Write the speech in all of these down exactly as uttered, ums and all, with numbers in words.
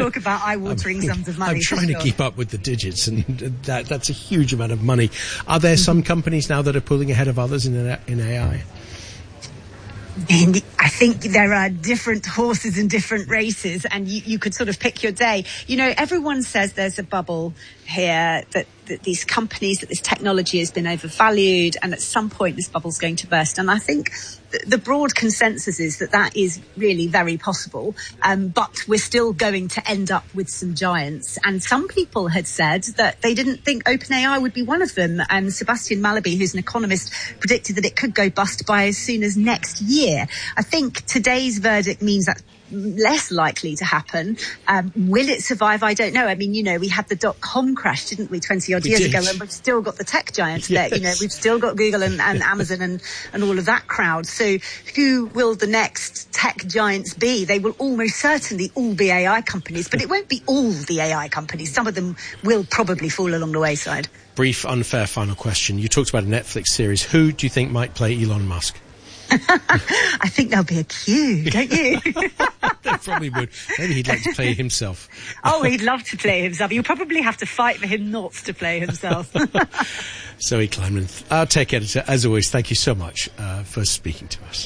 talk about eye-watering I mean, sums of money. I'm trying sure. to keep up with the digits, and that that's a huge amount of money. Are there some mm-hmm. companies now that are pulling ahead of others in in A I? I think there are different horses and different races, and you, you could sort of pick your day. You know, everyone says there's a bubble here, that, that these companies, that this technology has been overvalued, and at some point this bubble's going to burst. And I think th- the broad consensus is that that is really very possible, um, but we're still going to end up with some giants. And some people had said that they didn't think OpenAI would be one of them. And um, Sebastian Mallaby, who's an economist, predicted that it could go bust by as soon as next year. I think today's verdict means that less likely to happen. Um, will it survive? I don't know. I mean, you know, we had the dot-com crash, didn't we, twenty odd we years did. ago, and we've still got the tech giants yes. there. You know, we've still got Google and, and Amazon and, and all of that crowd. So who will the next tech giants be? They will almost certainly all be A I companies, but it won't be all the A I companies. Some of them will probably fall along the wayside. Brief, unfair final question. You talked about a Netflix series. Who do you think might play Elon Musk? I think there'll be a queue, don't you? They probably would. Maybe he'd like to play himself. Oh, he'd love to play himself. You'll probably have to fight for him not to play himself. Zoe Kleinman, our tech editor, as always, thank you so much uh, for speaking to us.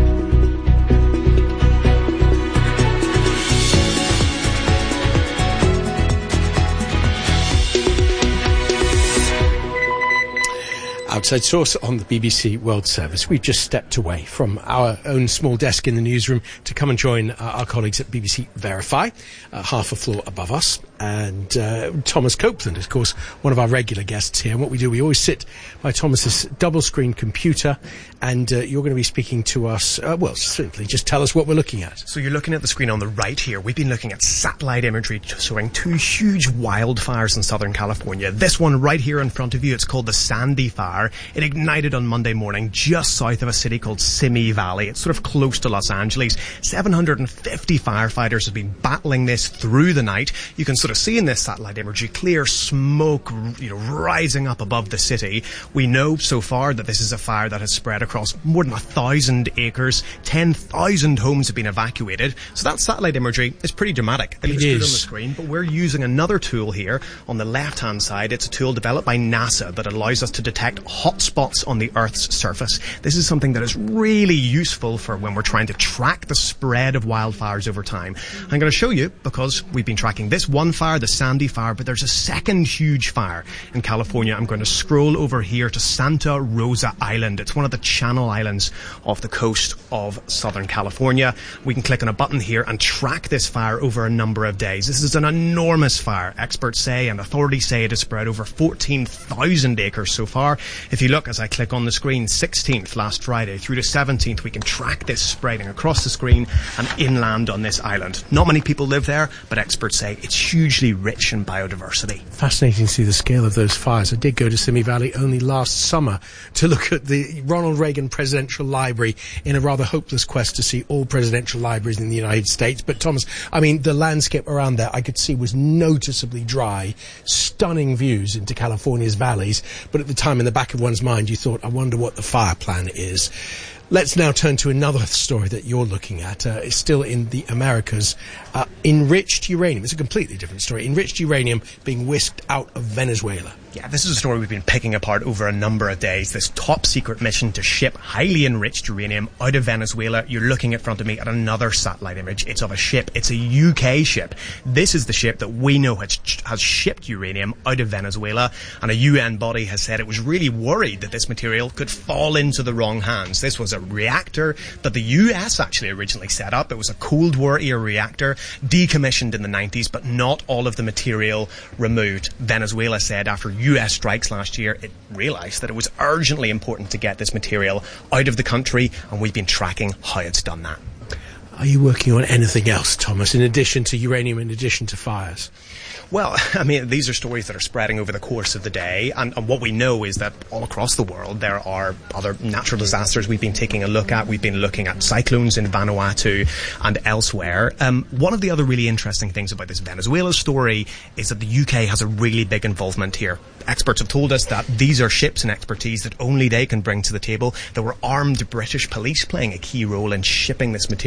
Outside Source on the B B C World Service. We've just stepped away from our own small desk in the newsroom to come and join uh, our colleagues at B B C Verify, uh, half a floor above us. And uh, Thomas Copeland, of course, one of our regular guests here. And what we do, we always sit by Thomas's double-screen computer, and uh, you're going to be speaking to us, uh, well, simply just tell us what we're looking at. So you're looking at the screen on the right here. We've been looking at satellite imagery showing two huge wildfires in Southern California. This one right here in front of you, it's called the Sandy Fire. It ignited on Monday morning just south of a city called Simi Valley. It's sort of close to Los Angeles. seven hundred fifty firefighters have been battling this through the night. You can sort of see in this satellite imagery clear smoke, you know, rising up above the city. We know so far that this is a fire that has spread across more than a thousand acres. ten thousand homes have been evacuated. So that satellite imagery is pretty dramatic. It looks good on the screen, but we're using another tool here on the left-hand side. It's a tool developed by NASA that allows us to detect hotspots on the Earth's surface. This is something that is really useful for when we're trying to track the spread of wildfires over time. I'm going to show you, because we've been tracking this one fire, the Sandy Fire, but there's a second huge fire in California. I'm going to scroll over here to Santa Rosa Island. It's one of the Channel Islands off the coast of Southern California. We can click on a button here and track this fire over a number of days. This is an enormous fire. Experts say and authorities say it has spread over fourteen thousand acres so far. If you look, as I click on the screen, sixteenth last Friday through to seventeenth, we can track this spreading across the screen and inland on this island. Not many people live there, but experts say it's hugely rich in biodiversity. Fascinating to see the scale of those fires. I did go to Simi Valley only last summer to look at the Ronald Reagan Presidential Library in a rather hopeless quest to see all presidential libraries in the United States. But Thomas, I mean, the landscape around there I could see was noticeably dry, stunning views into California's valleys, but at the time in the back of one's mind you thought, I wonder what the fire plan is. Let's now turn to another story that you're looking at. Uh, it's still in the Americas. Uh, enriched uranium. It's a completely different story. Enriched uranium being whisked out of Venezuela. Yeah, this is a story we've been picking apart over a number of days. This top secret mission to ship highly enriched uranium out of Venezuela. You're looking in front of me at another satellite image. It's of a ship. It's a U K ship. This is the ship that we know has, has shipped uranium out of Venezuela. And a U N body has said it was really worried that this material could fall into the wrong hands. This was a reactor that the U S actually originally set up. It was a Cold War era reactor, decommissioned in the nineties, but not all of the material removed. Venezuela said after U S strikes last year, it realised that it was urgently important to get this material out of the country, and we've been tracking how it's done that. Are you working on anything else, Thomas, in addition to uranium, in addition to fires? Well, I mean, these are stories that are spreading over the course of the day, and, and what we know is that all across the world there are other natural disasters we've been taking a look at. We've been looking at cyclones in Vanuatu and elsewhere. Um, one of the other really interesting things about this Venezuela story is that the U K has a really big involvement here. Experts have told us that these are ships and expertise that only they can bring to the table. There were armed British police playing a key role in shipping this material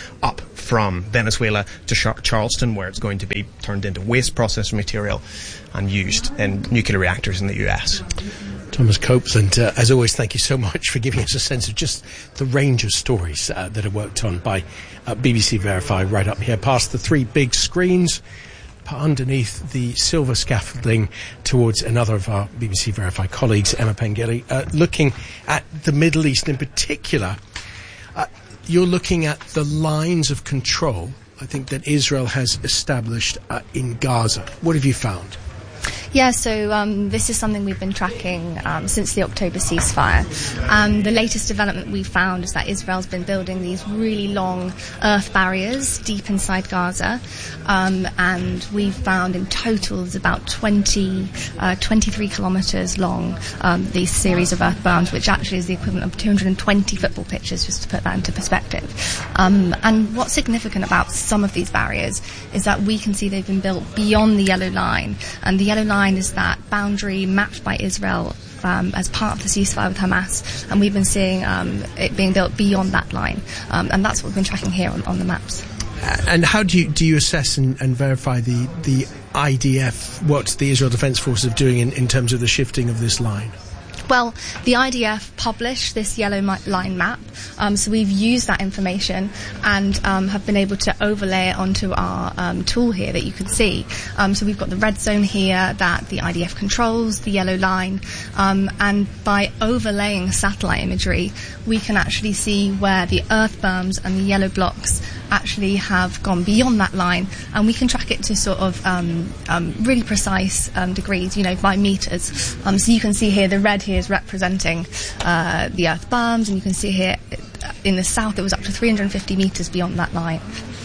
up from Venezuela to Char- Charleston, where it's going to be turned into waste processing material and used in nuclear reactors in the U S. Thomas Copeland, uh, as always, thank you so much for giving us a sense of just the range of stories uh, that are worked on by uh, B B C Verify right up here past the three big screens, underneath the silver scaffolding towards another of our B B C Verify colleagues, Emma Pengelly, uh, looking at the Middle East in particular. Uh, you're looking at the lines of control, I think, that Israel has established uh, in Gaza. What have you found? Yeah, so um, this is something we've been tracking um, since the October ceasefire. Um, the latest development we found is that Israel's been building these really long earth barriers deep inside Gaza, um, and we've found in total there's about twenty, uh, twenty-three kilometres long, um, these series of earth berms, which actually is the equivalent of two hundred twenty football pitches, just to put that into perspective. Um, and what's significant about some of these barriers is that we can see they've been built beyond the yellow line, and the yellow line is that boundary mapped by Israel um, as part of the ceasefire with Hamas, and we've been seeing um, it being built beyond that line, um, and that's what we've been tracking here on, on the maps. And how do you do you assess and, and verify the, the I D F, what the Israel Defence Forces are doing in, in terms of the shifting of this line? Well, the I D F published this yellow line map, um, so we've used that information and um, have been able to overlay it onto our um, tool here that you can see. Um, so we've got the red zone here that the I D F controls, the yellow line, um, and by overlaying satellite imagery, we can actually see where the earth berms and the yellow blocks actually have gone beyond that line, and we can track it to sort of um, um, really precise um, degrees, you know, by meters. Um, so you can see here the red here is representing uh, the earth berms, and you can see here in the south it was up to three hundred fifty meters beyond that line.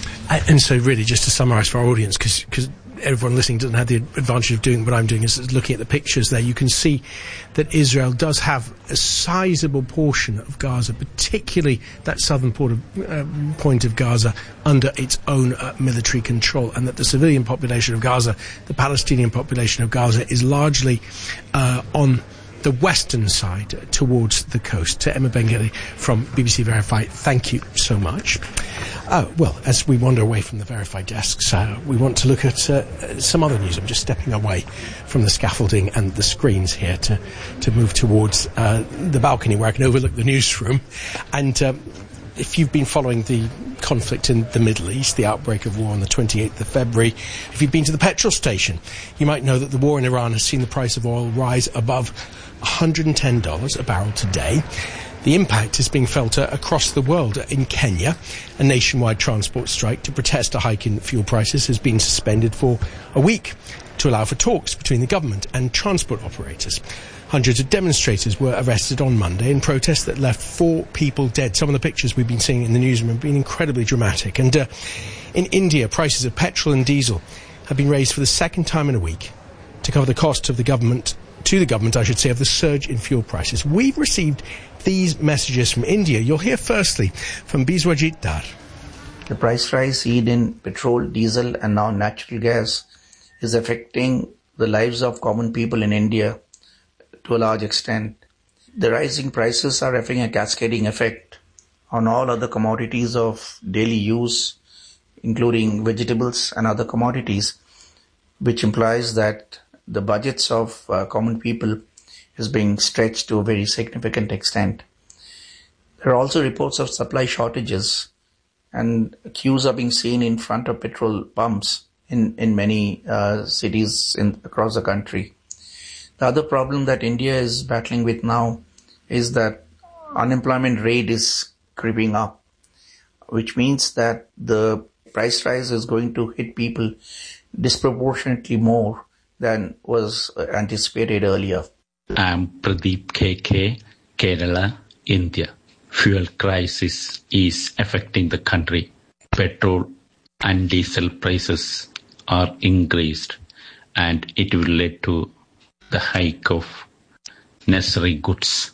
And so really, just to summarise for our audience, because everyone listening doesn't have the advantage of doing what I'm doing, is looking at the pictures there, you can see that Israel does have a sizable portion of Gaza, particularly that southern port of, uh, point of Gaza, under its own uh, military control, and that the civilian population of Gaza, the Palestinian population of Gaza, is largely uh, on the western side uh, towards the coast. To Emma Pengelly from B B C Verify, thank you so much. Uh, well, as we wander away from the Verify desks, uh, we want to look at uh, some other news. I'm just stepping away from the scaffolding and the screens here to, to move towards uh, the balcony where I can overlook the newsroom. And um, if you've been following the conflict in the Middle East, the outbreak of war on the twenty-eighth of February, if you've been to the petrol station, you might know that the war in Iran has seen the price of oil rise above one hundred ten dollars a barrel today. The impact is being felt uh, across the world. In Kenya, a nationwide transport strike to protest a hike in fuel prices has been suspended for a week to allow for talks between the government and transport operators. Hundreds of demonstrators were arrested on Monday in protests that left four people dead. Some of the pictures we've been seeing in the newsroom have been incredibly dramatic. And uh, in India, prices of petrol and diesel have been raised for the second time in a week to cover the cost of the government, to the government, I should say, of the surge in fuel prices. We've received these messages from India. You'll hear firstly from Biswajit Dar. The price rise seen in petrol, diesel and now natural gas is affecting the lives of common people in India to a large extent. The rising prices are having a cascading effect on all other commodities of daily use, including vegetables and other commodities, which implies that the budgets of uh, common people is being stretched to a very significant extent. There are also reports of supply shortages, and queues are being seen in front of petrol pumps in, in many uh, cities in, across the country. The other problem that India is battling with now is that unemployment rate is creeping up, which means that the price rise is going to hit people disproportionately more than was anticipated earlier. I'm Pradeep K K, Kerala, India. Fuel crisis is affecting the country. Petrol and diesel prices are increased, and it will lead to the hike of necessary goods.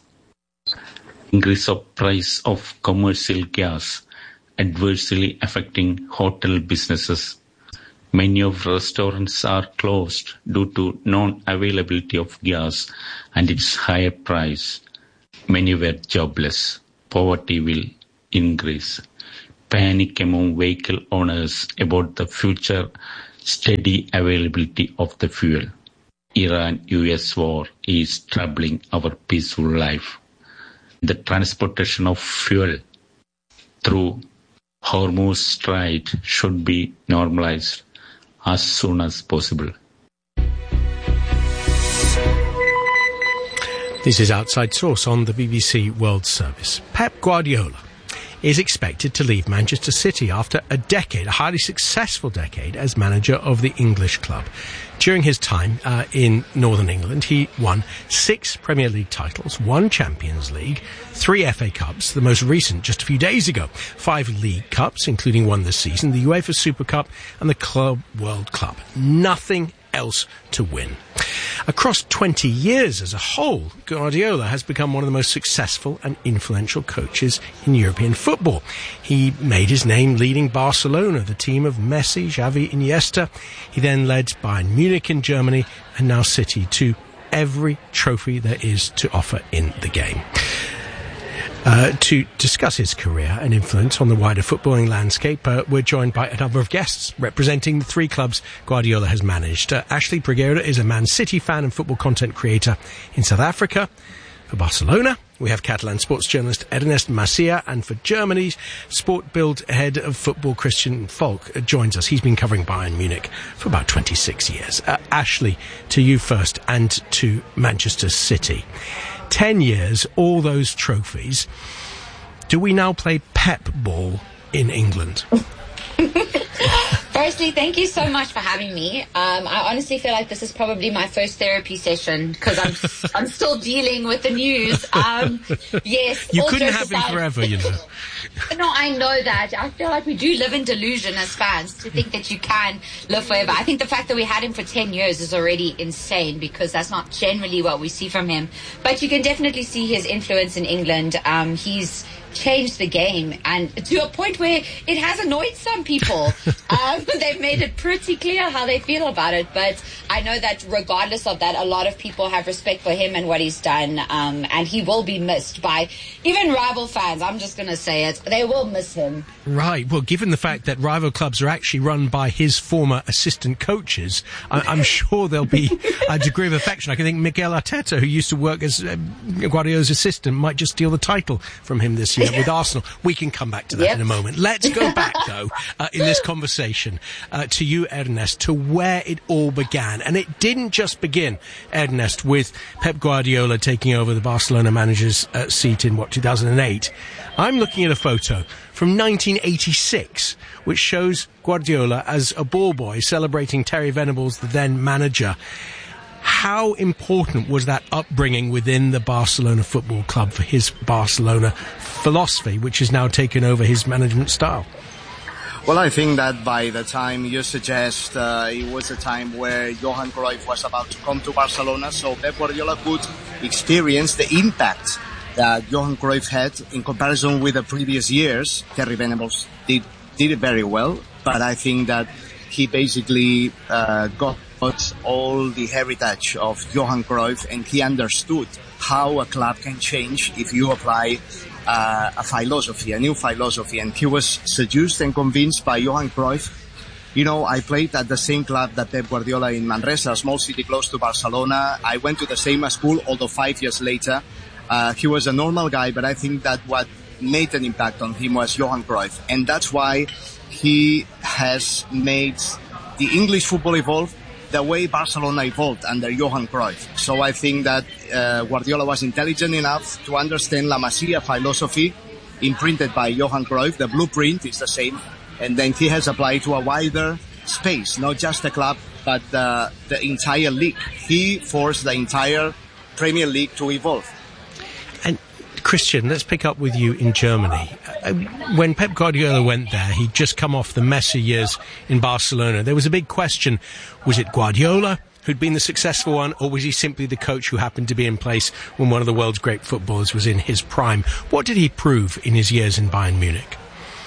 Increase of price of commercial gas adversely affecting hotel businesses. Many of restaurants are closed due to non-availability of gas and its higher price. Many were jobless. Poverty will increase. panic among vehicle owners about the future steady availability of the fuel. Iran-U S war is troubling our peaceful life. The transportation of fuel through Hormuz Strait should be normalized as soon as possible. This is Outside Source on the B B C World Service. Pep Guardiola is expected to leave Manchester City after a decade, a highly successful decade, as manager of the English club. During his time uh, in Northern England, he won six Premier League titles, one Champions League, three F A Cups, the most recent just a few days ago, five League Cups, including one this season, the UEFA Super Cup and the Club World Cup. Nothing else to win. Across twenty years as a whole, Guardiola has become one of the most successful and influential coaches in European football. He made his name leading Barcelona, the team of Messi, Xavi, Iniesta. He then led Bayern Munich in Germany and now City to every trophy there is to offer in the game. Uh, to discuss his career and influence on the wider footballing landscape, uh, we're joined by a number of guests representing the three clubs Guardiola has managed. Uh, Ashley Priguera is a Man City fan and football content creator in South Africa. For Barcelona, we have Catalan sports journalist Ernest Macia, and for Germany's Sport Bild head of football Christian Falk uh, joins us. He's been covering Bayern Munich for about twenty-six years. Uh, Ashley, to you first, and to Manchester City. Ten years, all those trophies. Do we now play Pep ball in England? Firstly, thank you so much for having me. Um, I honestly feel like this is probably my first therapy session because I'm I'm still dealing with the news. Um, yes, you couldn't have him forever, you know. No, I know that. I feel like we do live in delusion as fans to think that you can live forever. I think the fact that we had him for ten years is already insane because that's not generally what we see from him. But you can definitely see his influence in England. Um, he's changed the game, and to a point where it has annoyed some people. um, they've made it pretty clear how they feel about it, but I know that regardless of that, a lot of people have respect for him and what he's done, um, and he will be missed by even rival fans. I'm just going to say it. They will miss him. Right. Well, given the fact that rival clubs are actually run by his former assistant coaches, I- I'm sure there'll be a degree of affection. I can think Mikel Arteta, who used to work as uh, Guardiola's assistant, might just steal the title from him this year with Arsenal. We can come back to that yep. in a moment. Let's go back, though, uh, in this conversation uh, to you, Ernest, to where it all began. And it didn't just begin, Ernest, with Pep Guardiola taking over the Barcelona manager's uh, seat in, what, two thousand eight. I'm looking at a photo from nineteen eighty-six, which shows Guardiola as a ball boy celebrating Terry Venables, the then manager. How important was that upbringing within the Barcelona Football Club for his Barcelona philosophy, which has now taken over his management style? Well, I think that by the time you suggest, uh, it was a time where Johan Cruyff was about to come to Barcelona, so Pep Guardiola could experience the impact that Johan Cruyff had in comparison with the previous years. Terry Venables did, did it very well, but I think that he basically uh, got all the heritage of Johan Cruyff, and he understood how a club can change if you apply uh, a philosophy, a new philosophy. And he was seduced and convinced by Johan Cruyff. You know, I played at the same club that Pep Guardiola in Manresa, a small city close to Barcelona. I went to the same school, although five years later. Uh, he was a normal guy, but I think that what made an impact on him was Johan Cruyff. And that's why he has made the English football evolve the way Barcelona evolved under Johan Cruyff. So I think that uh, Guardiola was intelligent enough to understand La Masia philosophy imprinted by Johan Cruyff. The blueprint is the same. And then he has applied to a wider space, not just the club, but uh, the entire league. He forced the entire Premier League to evolve. And Christian, let's pick up with you in Germany. Uh, when Pep Guardiola went there, he'd just come off the Messi years in Barcelona. There was a big question. Was it Guardiola who'd been the successful one, or was he simply the coach who happened to be in place when one of the world's great footballers was in his prime? What did he prove in his years in Bayern Munich?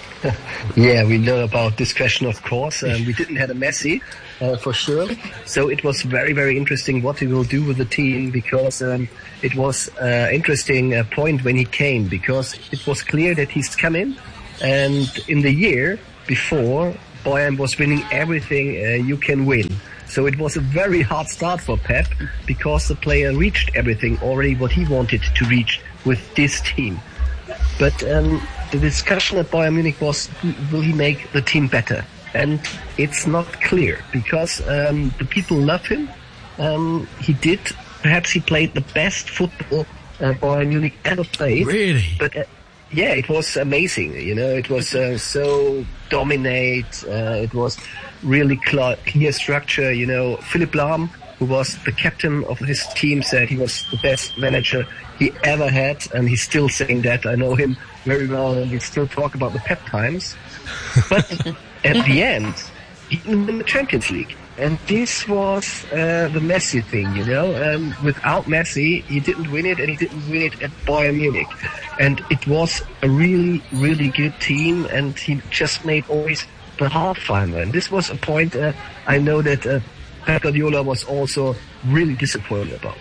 Yeah, we know about this question, of course. Um, we didn't have a Messi, uh, for sure. So it was very, very interesting what he will do with the team, because um, it was an uh, interesting uh, point when he came, because it was clear that he's come in And in the year before, Bayern was winning everything uh, you can win. So it was a very hard start for Pep because the player reached everything already what he wanted to reach with this team. But um, the discussion at Bayern Munich was, will he make the team better? And it's not clear because um, the people love him. Um, he did, perhaps he played the best football uh, Bayern Munich ever played. Really? But uh, yeah, it was amazing. You know, it was uh, so dominate. Uh, it was really cl- clear structure. You know, Philipp Lahm, who was the captain of his team, said he was the best manager he ever had, and he's still saying that. I know him very well, and we still talk about the Pep times. But at the end, he didn't win the Champions League. And this was uh, the Messi thing, you know. Um, without Messi, he didn't win it, and he didn't win it at Bayern Munich. And it was a really, really good team, and he just made always the half final. And this was a point uh, I know that uh, Pep Guardiola was also really disappointed about.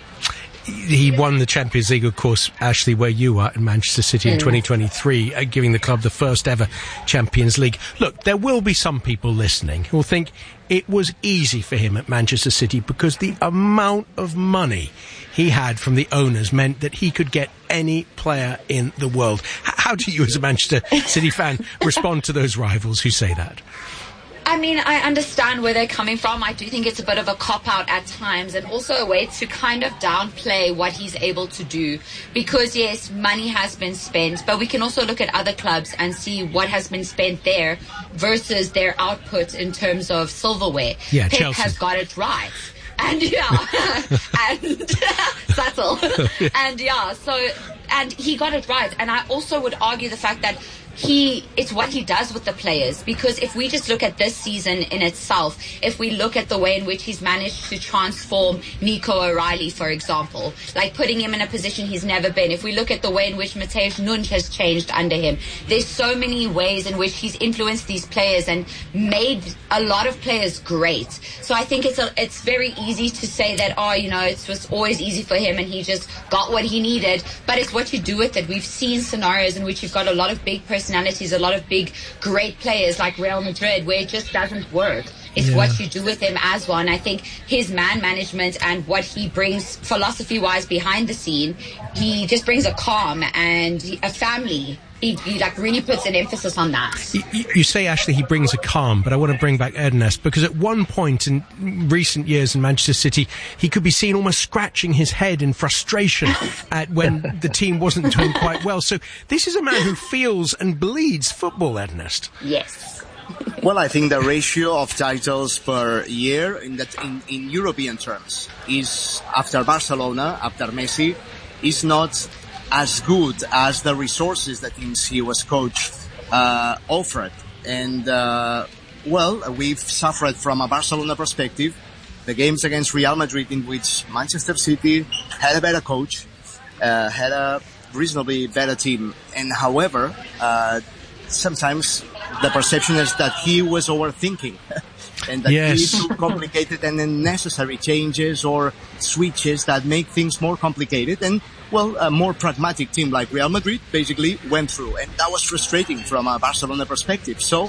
He won the Champions League, of course, Ashley, where you are in Manchester City mm. in twenty twenty-three, uh, giving the club the first ever Champions League. Look, there will be some people listening who will think it was easy for him at Manchester City because the amount of money he had from the owners meant that he could get any player in the world. H- how do you, as a Manchester City fan, respond to those rivals who say that? I mean, I understand where they're coming from. I do think it's a bit of a cop-out at times and also a way to kind of downplay what he's able to do. Because, yes, money has been spent, but we can also look at other clubs and see what has been spent there versus their output in terms of silverware. Yeah, Pep Chelsea has got it right. And, yeah, and subtle. And, yeah, so, and he got it right. And I also would argue the fact that He, it's what he does with the players, because if we just look at this season in itself, if we look at the way in which he's managed to transform Nico O'Reilly, for example, like putting him in a position he's never been, if we look at the way in which Matheus Nunes has changed under him, there's so many ways in which he's influenced these players and made a lot of players great. So I think it's a, it's very easy to say that, oh, you know, it was always easy for him and he just got what he needed, but it's what you do with it. We've seen scenarios in which you've got a lot of big personalities, personalities, a lot of big, great players like Real Madrid, where it just doesn't work. It's yeah. what you do with him as well. And I think his man management and what he brings philosophy-wise behind the scene, he just brings a calm and a family. He, he like really puts an emphasis on that. You, you say, Ashley, he brings a calm, but I want to bring back Ernest, because at one point in recent years in Manchester City, he could be seen almost scratching his head in frustration at when the team wasn't doing quite well. So this is a man who feels and bleeds football, Ernest. Yes. Well, I think the ratio of titles per year in that in, in European terms is, after Barcelona, after Messi, is not as good as the resources that since he was coached uh, offered. And, uh, well, we've suffered from a Barcelona perspective. The games against Real Madrid, in which Manchester City had a better coach, uh, had a reasonably better team. And however, uh, sometimes the perception is that he was overthinking. And that yes. he too complicated and unnecessary changes or switches that make things more complicated. And, well, a more pragmatic team like Real Madrid basically went through. And that was frustrating from a Barcelona perspective. So,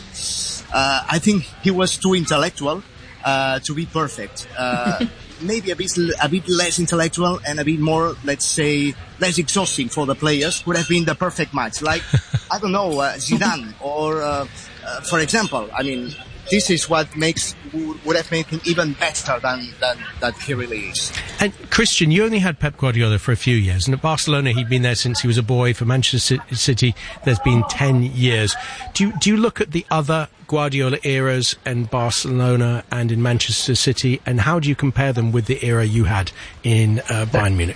uh, I think he was too intellectual, uh, to be perfect. Uh, maybe a bit, a bit less intellectual and a bit more, let's say, less exhausting for the players would have been the perfect match. Like, I don't know, uh, Zidane or, uh, uh, for example, I mean, this is what makes would have made him even better than, than that he really is. And Christian, you only had Pep Guardiola for a few years, and at Barcelona he'd been there since he was a boy. For Manchester City, there's been ten years. Do you, do you look at the other Guardiola eras in Barcelona and in Manchester City, and how do you compare them with the era you had in uh, Bayern Munich?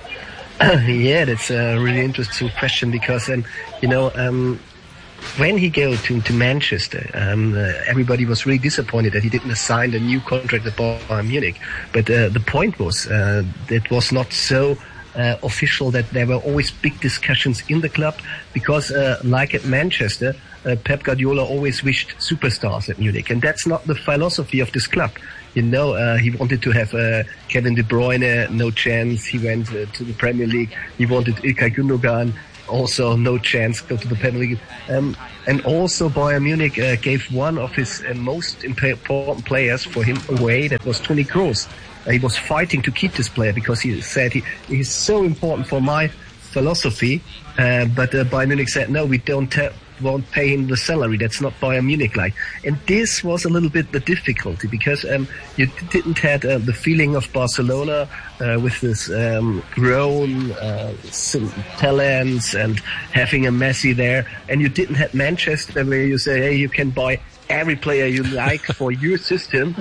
Yeah, that's a really interesting question because, um, you know, um, when he go to, to Manchester, um, uh, everybody was really disappointed that he didn't sign a new contract at Bayern Munich. But uh, the point was, uh, it was not so uh, official that there were always big discussions in the club because, uh, like at Manchester, uh, Pep Guardiola always wished superstars at Munich. And that's not the philosophy of this club. You know, uh, he wanted to have uh, Kevin De Bruyne, no chance. He went uh, to the Premier League. He wanted Ilkay Gundogan. also no chance go to the Premier League. Um, and also Bayern Munich uh, gave one of his uh, most important players for him away. That was Toni Kroos. Uh, he was fighting to keep this player because he said he, he's so important for my philosophy. Uh, but uh, Bayern Munich said, no, we don't have won't pay him the salary. That's not Bayern Munich like. And this was a little bit the difficulty because um, you didn't have uh, the feeling of Barcelona uh, with this um, grown uh, talents and having a Messi there. And you didn't have Manchester where you say, hey, you can buy every player you like for your system.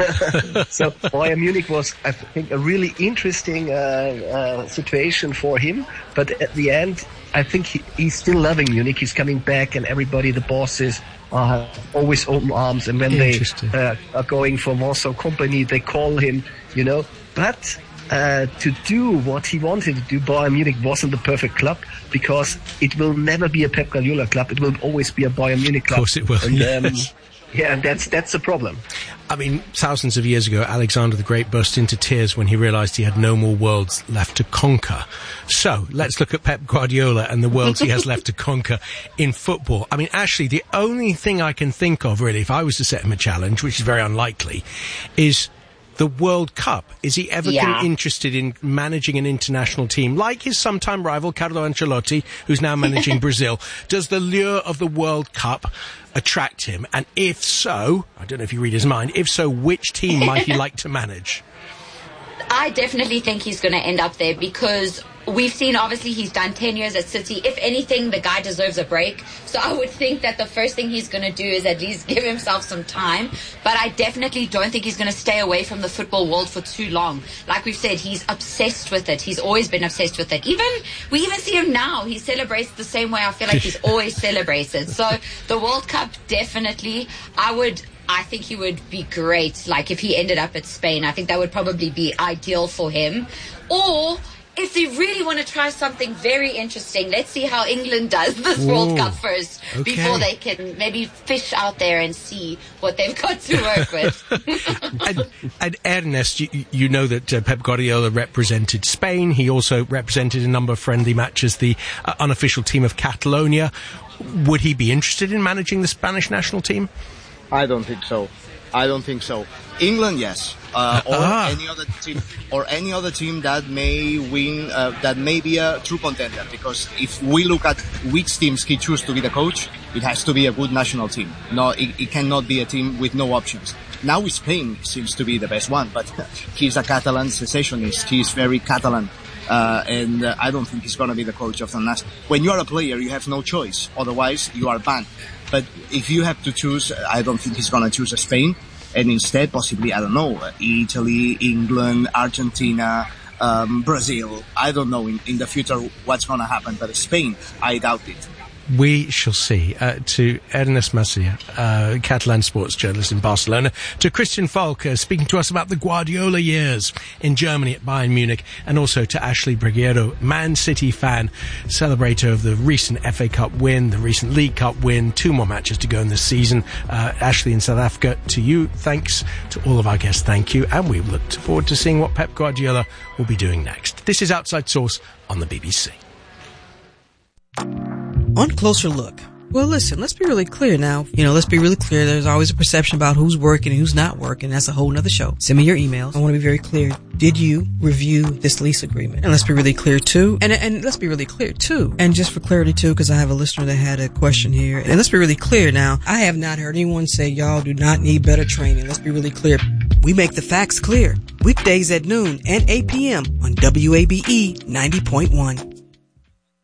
So Bayern Munich was, I think, a really interesting uh, uh, situation for him. But at the end, I think he, he's still loving Munich. He's coming back, and everybody, the bosses, are always open arms. And when they uh, are going for Warsaw Company, they call him, you know. But uh, to do what he wanted to do, Bayern Munich wasn't the perfect club because it will never be a Pep Guardiola club. It will always be a Bayern Munich club. Of course it will. And, um, yes. Yeah, and that's that's the problem. I mean, thousands of years ago, Alexander the Great burst into tears when he realised he had no more worlds left to conquer. So, let's look at Pep Guardiola and the worlds he has left to conquer in football. I mean, actually, the only thing I can think of, really, if I was to set him a challenge, which is very unlikely, is the World Cup. Is he ever Yeah. interested in managing an international team like his sometime rival Carlo Ancelotti, who's now managing Brazil? Does the lure of the World Cup attract him? And if so, I don't know if you read his mind, if so, which team might he like to manage? I definitely think he's going to end up there because we've seen, obviously, he's done ten years at City. If anything, the guy deserves a break. So I would think that the first thing he's going to do is at least give himself some time. But I definitely don't think he's going to stay away from the football world for too long. Like we've said, he's obsessed with it. He's always been obsessed with it. Even, we even see him now. He celebrates the same way I feel like he's always celebrated. So the World Cup, definitely, I would... I think he would be great, like, if he ended up at Spain. I think that would probably be ideal for him. Or, if they really want to try something very interesting, let's see how England does this Ooh, World Cup first, okay. before they can maybe fish out there and see what they've got to work with. and, and Ernest, you, you know that uh, Pep Guardiola represented Spain. He also represented a number of friendly matches, the uh, unofficial team of Catalonia. Would he be interested in managing the Spanish national team? I don't think so. I don't think so. England, yes, uh, or Ah. any other team, or any other team that may win, uh, that may be a true contender. Because if we look at which teams he chooses to be the coach, it has to be a good national team. No, it, it cannot be a team with no options. Now Spain seems to be the best one, but he's a Catalan secessionist. He's very Catalan. Uh, and uh, I don't think he's going to be the coach of the national. When you are a player, you have no choice. Otherwise, you are banned. But if you have to choose, I don't think he's going to choose Spain. And instead, possibly, I don't know, Italy, England, Argentina, um, Brazil. I don't know in, in the future what's going to happen. But Spain, I doubt it. We shall see. Uh, to Ernest Macia, uh, Catalan sports journalist in Barcelona, to Christian Falk, uh, speaking to us about the Guardiola years in Germany at Bayern Munich, and also to Ashley Briguero, Man City fan, celebrator of the recent F A Cup win, the recent League Cup win, two more matches to go in this season. Uh, Ashley in South Africa, to you, thanks. To all of our guests, thank you. And we look forward to seeing what Pep Guardiola will be doing next. This is Outside Source on the B B C. On Closer Look. Well, listen, let's be really clear now. You know, let's be really clear. There's always a perception about who's working and who's not working. That's a whole nother show. Send me your emails. I want to be very clear. Did you review this lease agreement? And let's be really clear, too. And and let's be really clear, too. And just for clarity, too, because I have a listener that had a question here. And let's be really clear now. I have not heard anyone say y'all do not need better training. Let's be really clear. We make the facts clear. Weekdays at noon and eight p.m. on W A B E ninety point one.